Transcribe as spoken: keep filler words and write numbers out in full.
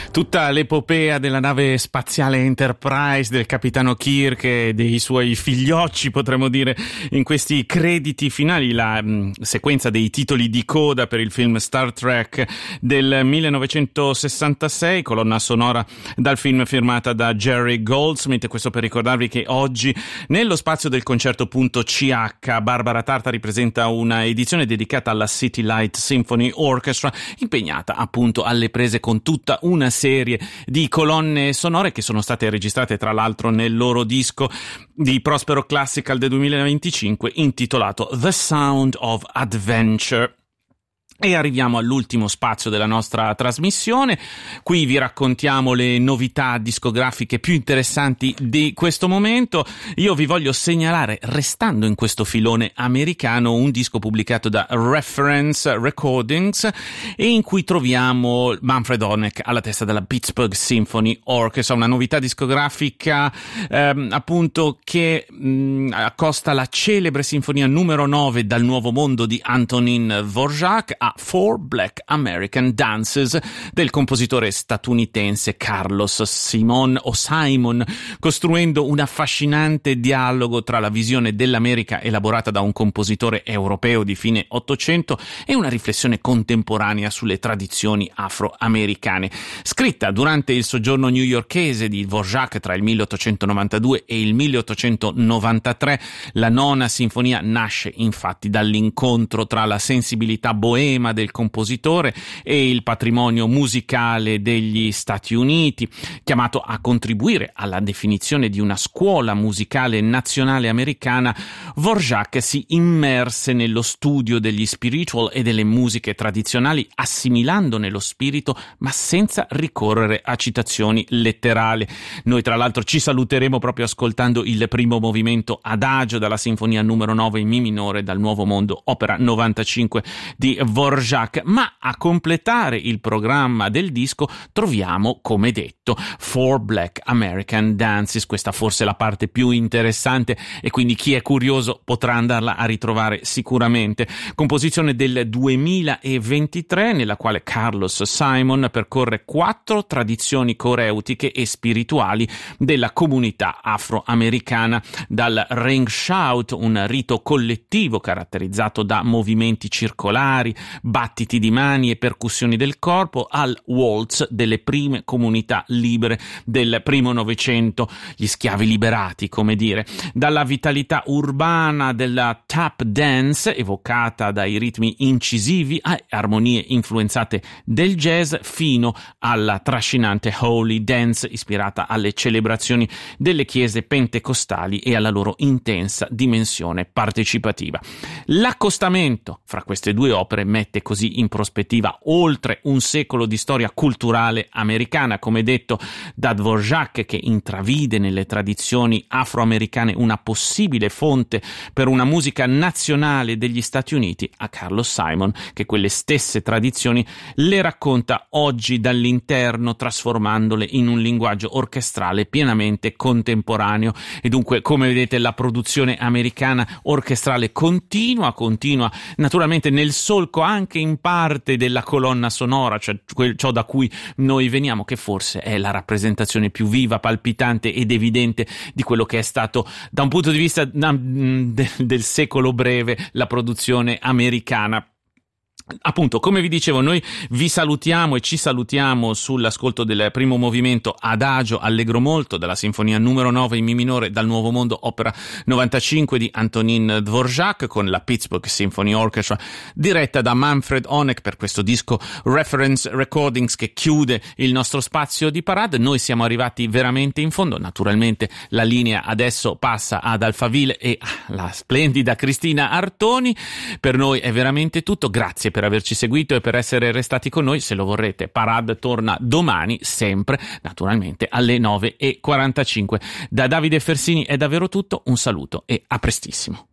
Tutta l'epopea della nave spaziale Enterprise, del capitano Kirk e dei suoi figliocci, potremmo dire, in questi crediti finali, la mh, sequenza dei titoli di coda per il film Star Trek del millenovecentosessantasei, colonna sonora dal film firmata da Jerry Goldsmith. Questo per ricordarvi che oggi nello spazio del Concerto.ch Barbara Tartari presenta una edizione dedicata alla City Light Symphony Orchestra, impegnata appunto alle prese con tutta una serie di colonne sonore che sono state registrate tra l'altro nel loro disco di Prospero Classical del duemilaventicinque intitolato The Sound of Adventure. E arriviamo all'ultimo spazio della nostra trasmissione. Qui vi raccontiamo le novità discografiche più interessanti di questo momento. Io vi voglio segnalare, restando in questo filone americano, un disco pubblicato da Reference Recordings e in cui troviamo Manfred Honeck alla testa della Pittsburgh Symphony Orchestra, una novità discografica ehm, appunto che mh, accosta la celebre sinfonia numero nove dal Nuovo Mondo di Antonin Dvorak a Four Black American Dances del compositore statunitense Carlos Simon o Simon, costruendo un affascinante dialogo tra la visione dell'America elaborata da un compositore europeo di fine Ottocento e una riflessione contemporanea sulle tradizioni afroamericane. Scritta durante il soggiorno newyorkese di Dvorak tra il milleottocentonovantadue e il milleottocentonovantatré, la nona sinfonia nasce infatti dall'incontro tra la sensibilità boema del compositore e il patrimonio musicale degli Stati Uniti. Chiamato a contribuire alla definizione di una scuola musicale nazionale americana, Dvorak si immerse nello studio degli spiritual e delle musiche tradizionali, assimilandone lo spirito ma senza ricorrere a citazioni letterali. Noi tra l'altro ci saluteremo proprio ascoltando il primo movimento adagio dalla sinfonia numero nove in mi minore dal Nuovo Mondo, opera novantacinque di Dvorak. Ma a completare il programma del disco troviamo, come detto, Four Black American Dances. Questa forse è la parte più interessante e quindi chi è curioso potrà andarla a ritrovare sicuramente. Composizione del duemilaventitré nella quale Carlos Simon percorre quattro tradizioni coreutiche e spirituali della comunità afroamericana, dal ring shout, un rito collettivo caratterizzato da movimenti circolari, battiti di mani e percussioni del corpo, al waltz delle prime comunità libere del primo Novecento, gli schiavi liberati, come dire, dalla vitalità urbana della tap dance evocata dai ritmi incisivi a armonie influenzate del jazz, fino alla trascinante holy dance ispirata alle celebrazioni delle chiese pentecostali e alla loro intensa dimensione partecipativa. L'accostamento fra queste due opere mette così in prospettiva oltre un secolo di storia culturale americana, come detto da Dvorak, che intravide nelle tradizioni afroamericane una possibile fonte per una musica nazionale degli Stati Uniti, a Carlos Simon, che quelle stesse tradizioni le racconta oggi dall'interno, trasformandole in un linguaggio orchestrale pienamente contemporaneo. E dunque, come vedete, la produzione americana orchestrale continua, continua naturalmente nel solco anche in parte della colonna sonora, cioè quel, ciò da cui noi veniamo, che forse è la rappresentazione più viva, palpitante ed evidente di quello che è stato, da un punto di vista na, de, del secolo breve, la produzione americana. Appunto, come vi dicevo, noi vi salutiamo e ci salutiamo sull'ascolto del primo movimento adagio allegro molto dalla sinfonia numero nove in mi minore dal Nuovo Mondo, opera novantacinque di Antonin Dvorak, con la Pittsburgh Symphony Orchestra diretta da Manfred Honeck per questo disco Reference Recordings che chiude il nostro spazio di parade. Noi siamo arrivati veramente in fondo, naturalmente la linea adesso passa ad Alphaville e alla splendida Cristina Artoni. Per noi è veramente tutto, grazie per per averci seguito e per essere restati con noi. Se lo vorrete, Parade torna domani, sempre naturalmente alle nove e quarantacinque. Da Davide Fersini è davvero tutto, un saluto e a prestissimo.